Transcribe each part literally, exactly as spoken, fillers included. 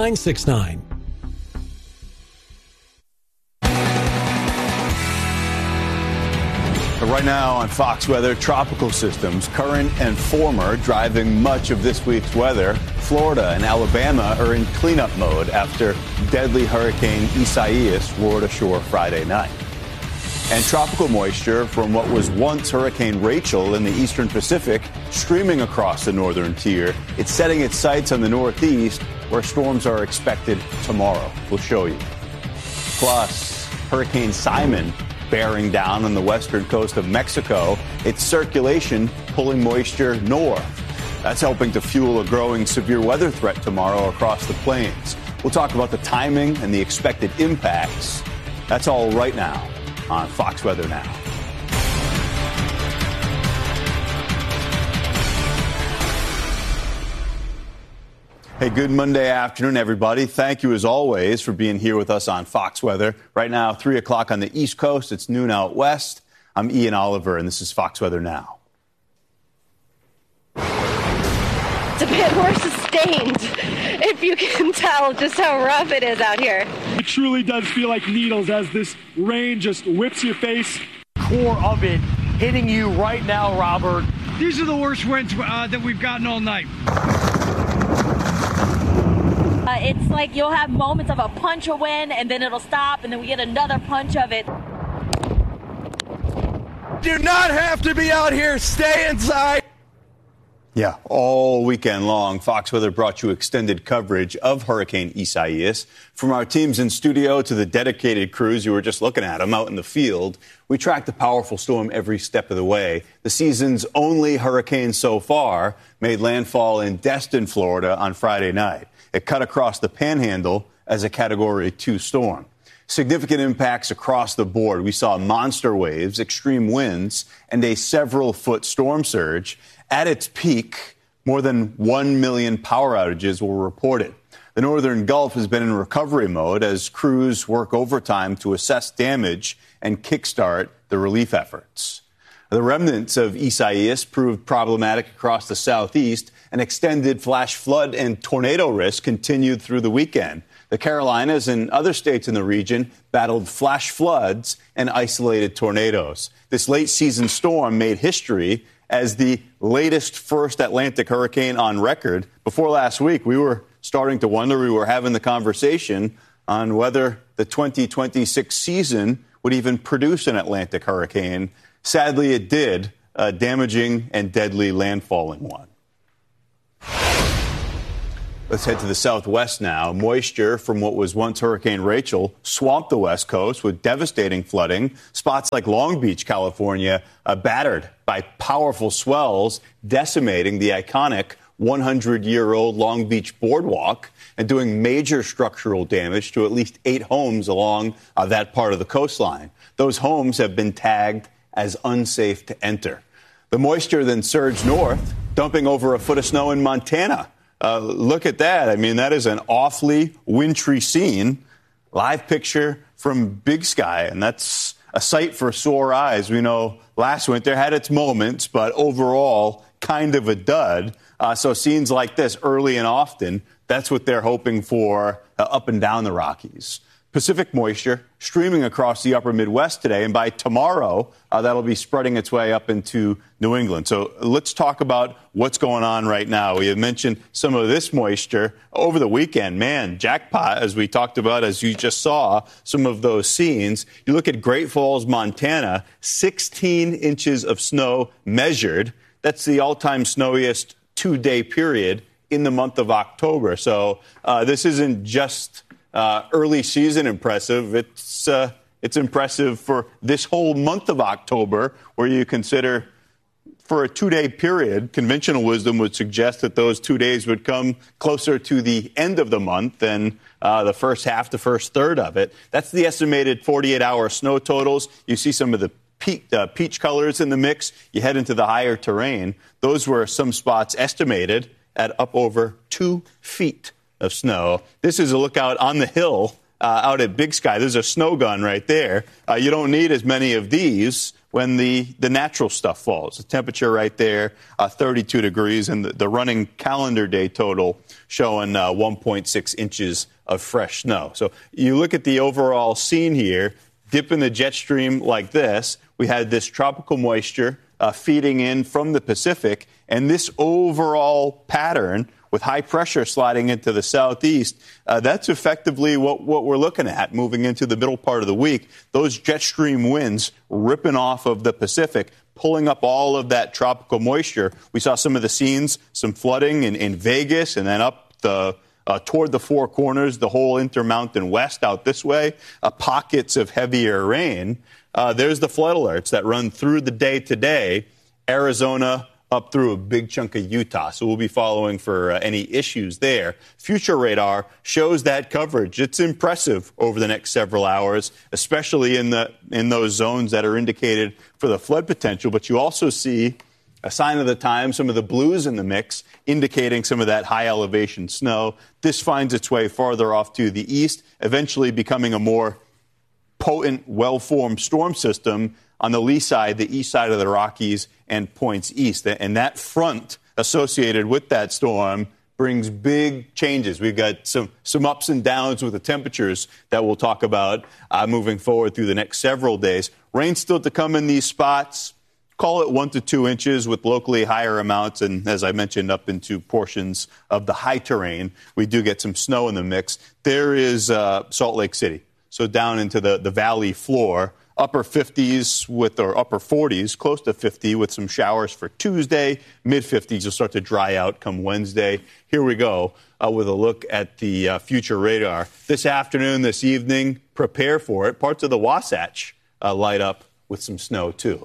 nine six nine. Right now on Fox Weather, tropical systems, current and former, driving much of this week's weather. Florida and Alabama are in cleanup mode after deadly Hurricane Isaias roared ashore Friday night. And tropical moisture from what was once Hurricane Rachel in the eastern Pacific streaming across the northern tier. It's setting its sights on the northeast, where storms are expected tomorrow. We'll show you. Plus, Hurricane Simon bearing down on the western coast of Mexico, its circulation pulling moisture north. That's helping to fuel a growing severe weather threat tomorrow across the plains. We'll talk about the timing and the expected impacts. That's all right now on Fox Weather Now. Hey, good Monday afternoon, everybody. Thank you, as always, for being here with us on Fox Weather. Right now, three o'clock on the East Coast. It's noon out west. I'm Ian Oliver, and this is Fox Weather Now. It's a bit more sustained, if you can tell just how rough it is out here. It truly does feel like needles as this rain just whips your face. Core of it hitting you right now, Robert. These are the worst winds uh, that we've gotten all night. Uh, it's like you'll have moments of a punch of wind, and then it'll stop, and then we get another punch of it. Do not have to be out here. Stay inside. Yeah, all weekend long, Fox Weather brought you extended coverage of Hurricane Isaias. From our teams in studio to the dedicated crews, you were just looking at them out in the field. We tracked the powerful storm every step of the way. The season's only hurricane so far made landfall in Destin, Florida on Friday night. It cut across the Panhandle as a Category two storm. Significant impacts across the board. We saw monster waves, extreme winds, and a several-foot storm surge. At its peak, more than one million power outages were reported. The Northern Gulf has been in recovery mode as crews work overtime to assess damage and kickstart the relief efforts. The remnants of Isaias proved problematic across the southeast. An extended flash flood and tornado risk continued through the weekend. The Carolinas and other states in the region battled flash floods and isolated tornadoes. This late-season storm made history as the latest first Atlantic hurricane on record. Before last week, we were starting to wonder, we were having the conversation on whether the twenty twenty-six season would even produce an Atlantic hurricane. Sadly, it did, a damaging and deadly landfalling one. Let's head to the southwest now. Moisture from what was once Hurricane Rachel swamped the west coast with devastating flooding. Spots like Long Beach, California, uh, battered by powerful swells, decimating the iconic hundred-year-old Long Beach boardwalk and doing major structural damage to at least eight homes along uh, that part of the coastline. Those homes have been tagged as unsafe to enter. The moisture then surged north, dumping over a foot of snow in Montana. Uh, look at that. I mean, that is an awfully wintry scene. Live picture from Big Sky, and that's a sight for sore eyes. We know last winter had its moments, but overall, kind of a dud. Uh, so scenes like this early and often, that's what they're hoping for uh, up and down the Rockies. Pacific moisture streaming across the upper Midwest today, and by tomorrow, uh, that'll be spreading its way up into New England. So let's talk about what's going on right now. We have mentioned some of this moisture over the weekend. Man, jackpot, as we talked about, as you just saw, some of those scenes. You look at Great Falls, Montana, sixteen inches of snow measured. That's the all-time snowiest two-day period in the month of October. So uh, this isn't just Uh, early season impressive. It's uh, it's impressive for this whole month of October, where you consider for a two-day period, conventional wisdom would suggest that those two days would come closer to the end of the month than uh, the first half, the first third of it. That's the estimated forty-eight hour snow totals. You see some of the peach, uh, peach colors in the mix. You head into the higher terrain. Those were some spots estimated at up over two feet of snow. This is a lookout on the hill uh, out at Big Sky. There's a snow gun right there. Uh, you don't need as many of these when the, the natural stuff falls. The temperature right there, uh, thirty-two degrees, and the, the running calendar day total showing uh, one point six inches of fresh snow. So you look at the overall scene here, dip in the jet stream like this. We had this tropical moisture uh, feeding in from the Pacific, and this overall pattern with high pressure sliding into the southeast, uh, that's effectively what, what we're looking at moving into the middle part of the week. Those jet stream winds ripping off of the Pacific, pulling up all of that tropical moisture. We saw some of the scenes, some flooding in, in Vegas, and then up the uh, toward the Four Corners, the whole Intermountain West out this way, uh, pockets of heavier rain. Uh, there's the flood alerts that run through the day today. Arizona up through a big chunk of Utah. So we'll be following for uh, any issues there. Future radar shows that coverage. It's impressive over the next several hours, especially in the in those zones that are indicated for the flood potential. But you also see a sign of the time, some of the blues in the mix, indicating some of that high elevation snow. This finds its way farther off to the east, eventually becoming a more potent, well-formed storm system on the lee side, the east side of the Rockies, and points east. And that front associated with that storm brings big changes. We've got some, some ups and downs with the temperatures that we'll talk about uh, moving forward through the next several days. Rain still to come in these spots. Call it one to two inches with locally higher amounts. And as I mentioned, up into portions of the high terrain, we do get some snow in the mix. There is uh, Salt Lake City. So down into the, the valley floor. Upper fifties with, or upper forties, close to fifty with some showers for Tuesday. Mid fifties will start to dry out come Wednesday. Here we go uh, with a look at the uh, future radar. This afternoon, this evening, prepare for it. Parts of the Wasatch uh, light up with some snow, too.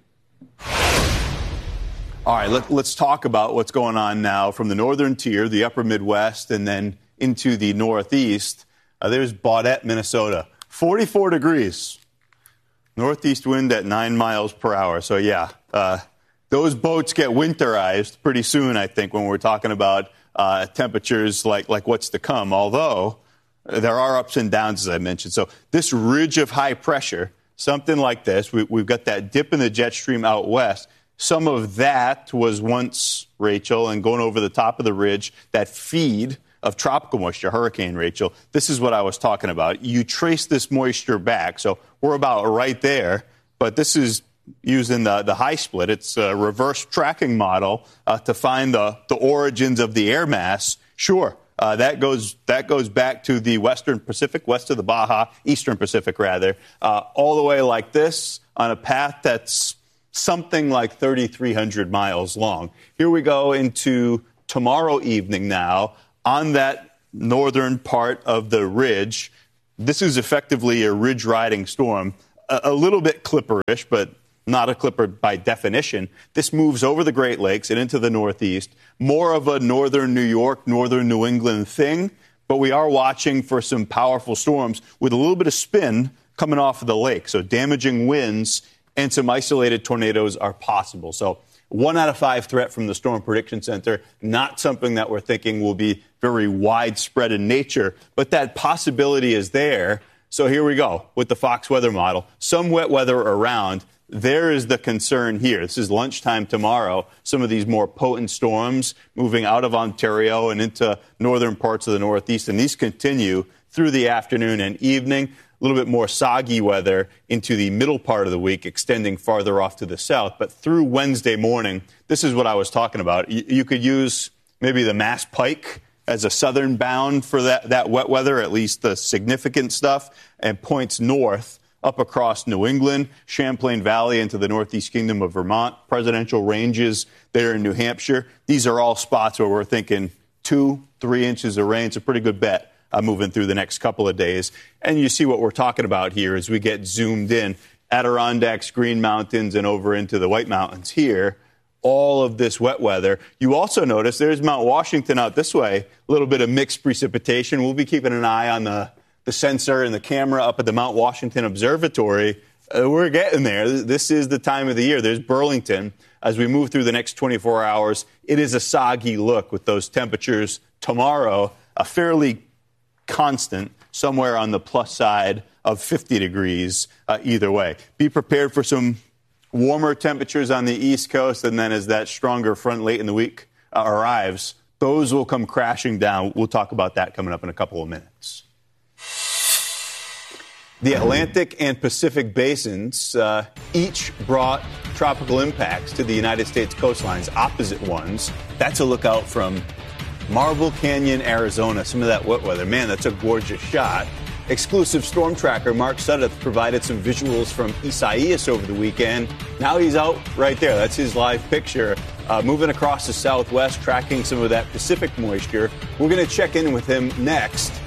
All right, let, let's talk about what's going on now from the northern tier, the upper Midwest, and then into the Northeast. Uh, there's Baudette, Minnesota, forty-four degrees. Northeast wind at nine miles per hour. So, yeah, uh, those boats get winterized pretty soon, I think, when we're talking about uh, temperatures like, like what's to come, although there are ups and downs, as I mentioned. So this ridge of high pressure, something like this, we, we've got that dip in the jet stream out west. Some of that was once, Rachel, and going over the top of the ridge, that feed of tropical moisture, Hurricane Rachel. This is what I was talking about. You trace this moisture back, so we're about right there, but this is using the, the high split. It's a reverse tracking model uh, to find the, the origins of the air mass. Sure, uh, that goes that goes back to the Western Pacific, west of the Baja, Eastern Pacific, rather, uh, all the way like this on a path that's something like thirty-three hundred miles long. Here we go into tomorrow evening now. On that northern part of the ridge, this is effectively a ridge riding storm, a, a little bit clipperish, but not a clipper by definition. This moves over the Great Lakes and into the Northeast, more of a northern New York, northern New England thing, but we are watching for some powerful storms with a little bit of spin coming off of the lake. So damaging winds and some isolated tornadoes are possible. So one out of five threat from the Storm Prediction Center, not something that we're thinking will be very widespread in nature, but that possibility is there. So here we go with the Fox weather model. Some wet weather around. There is the concern here. This is lunchtime tomorrow. Some of these more potent storms moving out of Ontario and into northern parts of the Northeast, and these continue through the afternoon and evening. A little bit more soggy weather into the middle part of the week, extending farther off to the south. But through Wednesday morning, this is what I was talking about. You, you could use maybe the Mass Pike as a southern bound for that, that wet weather, at least the significant stuff, and points north up across New England, Champlain Valley into the Northeast Kingdom of Vermont, presidential ranges there in New Hampshire. These are all spots where we're thinking two, three inches of rain. It's a pretty good bet. Uh, moving through the next couple of days. And you see what we're talking about here as we get zoomed in. Adirondacks, Green Mountains, and over into the White Mountains here. All of this wet weather. You also notice there's Mount Washington out this way. A little bit of mixed precipitation. We'll be keeping an eye on the, the sensor and the camera up at the Mount Washington Observatory. Uh, we're getting there. This is the time of the year. There's Burlington. As we move through the next twenty-four hours, it is a soggy look with those temperatures tomorrow. A fairly constant, somewhere on the plus side of fifty degrees uh, either way. Be prepared for some warmer temperatures on the East Coast, and then as that stronger front late in the week uh, arrives, those will come crashing down. We'll talk about that coming up in a couple of minutes. The Atlantic and Pacific basins uh, each brought tropical impacts to the United States coastlines, opposite ones. That's a lookout from Marble Canyon, Arizona. Some of that wet weather. Man, that's a gorgeous shot. Exclusive storm tracker Mark Sudduth provided some visuals from Isaias over the weekend. Now he's out right there. That's his live picture. Uh, moving across the southwest, tracking some of that Pacific moisture. We're going to check in with him next.